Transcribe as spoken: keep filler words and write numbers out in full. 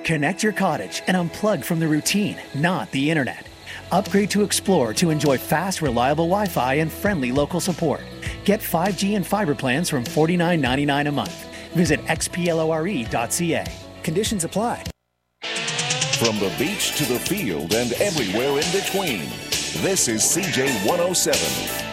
Connect your cottage and unplug from the routine, not the internet. Upgrade to Explore to enjoy fast, reliable Wi-Fi and friendly local support. Get five G and fiber plans from forty-nine ninety-nine a month. Visit x p lore dot c a. Conditions apply. From the beach to the field and everywhere in between, this is C J one oh seven.